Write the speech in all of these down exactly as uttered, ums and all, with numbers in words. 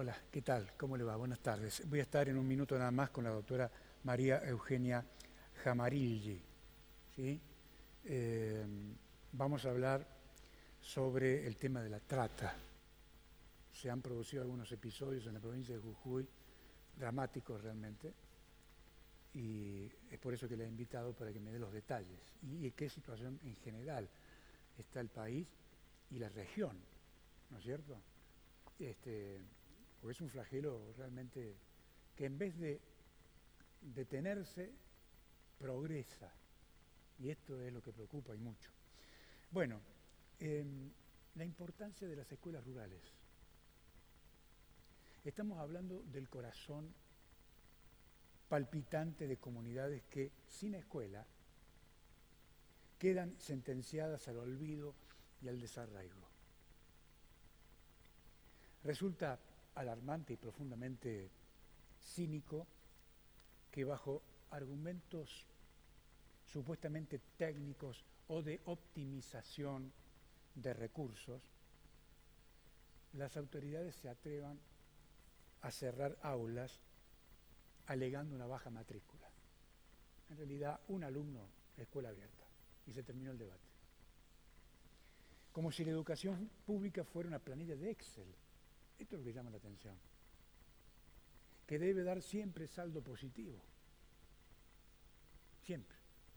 Hola, ¿qué tal? ¿Cómo le va? Buenas tardes. Voy a estar en un minuto nada más con la doctora María Eugenia Jamarilli, ¿sí? Eh, vamos a hablar sobre el tema de la trata. Se han producido algunos episodios en la provincia de Jujuy, dramáticos realmente, y es por eso que le he invitado para que me dé los detalles y, y qué situación en general está el país y la región, ¿no es cierto? Este, porque es un flagelo realmente que en vez de detenerse, progresa. Y esto es lo que preocupa y mucho. Bueno, eh, la importancia de las escuelas rurales. Estamos hablando del corazón palpitante de comunidades que, sin escuela, quedan sentenciadas al olvido y al desarraigo. Resulta alarmante y profundamente cínico que bajo argumentos supuestamente técnicos o de optimización de recursos, las autoridades se atrevan a cerrar aulas alegando una baja matrícula. En realidad, un alumno, escuela abierta, y se terminó el debate. Como si la educación pública fuera una planilla de Excel. Esto es lo que llama la atención. Que debe dar siempre saldo positivo. Siempre.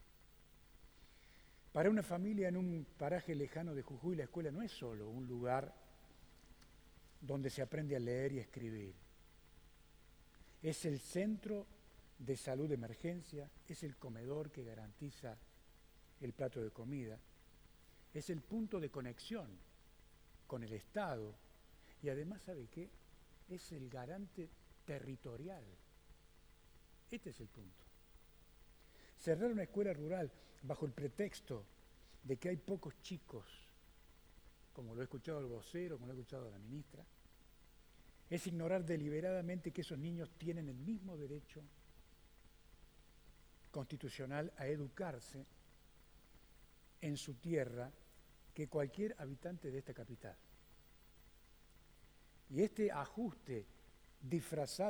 Para una familia en un paraje lejano de Jujuy, la escuela no es solo un lugar donde se aprende a leer y a escribir. Es el centro de salud de emergencia, es el comedor que garantiza el plato de comida, es el punto de conexión con el Estado y además, ¿sabe qué? Es el garante territorial. Este es el punto. Cerrar una escuela rural bajo el pretexto de que hay pocos chicos, como lo he escuchado al vocero, como lo he escuchado a la ministra, es ignorar deliberadamente que esos niños tienen el mismo derecho constitucional a educarse en su tierra que cualquier habitante de esta capital. Y este ajuste disfrazado